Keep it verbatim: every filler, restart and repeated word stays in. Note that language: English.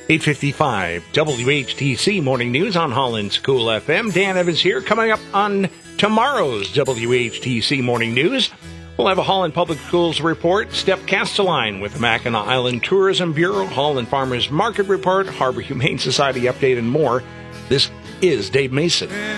eight fifty-five W H T C Morning News on Holland's Cool F M. Dan Evans here. Coming up on tomorrow's W H T C Morning News, we'll have a Holland Public Schools report, Step Castelline with the Mackinac Island Tourism Bureau, Holland Farmers Market Report, Harbor Humane Society update, and more. This is Dave Mason.